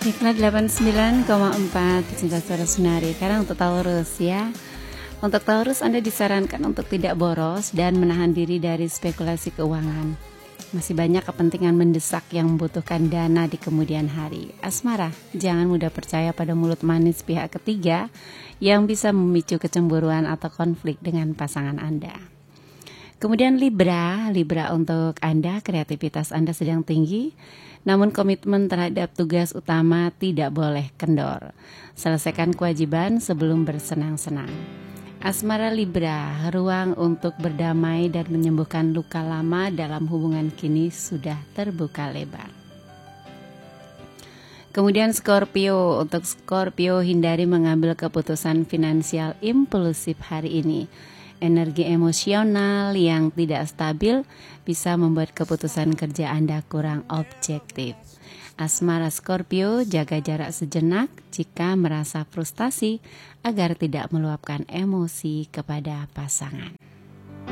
Hikmat 89,4 Cinta Suara Sunari. Karena untuk Taurus ya, untuk Taurus Anda disarankan untuk tidak boros dan menahan diri dari spekulasi keuangan. Masih banyak kepentingan mendesak yang membutuhkan dana di kemudian hari. Asmara, jangan mudah percaya pada mulut manis pihak ketiga yang bisa memicu kecemburuan atau konflik dengan pasangan Anda. Kemudian Libra untuk Anda, kreativitas Anda sedang tinggi, namun komitmen terhadap tugas utama tidak boleh kendor. Selesaikan kewajiban sebelum bersenang-senang. Asmara Libra, ruang untuk berdamai dan menyembuhkan luka lama dalam hubungan kini sudah terbuka lebar. Kemudian Scorpio, untuk Scorpio hindari mengambil keputusan finansial impulsif hari ini. Energi emosional yang tidak stabil bisa membuat keputusan kerja Anda kurang objektif. Asmara Scorpio, jaga jarak sejenak jika merasa frustasi agar tidak meluapkan emosi kepada pasangan.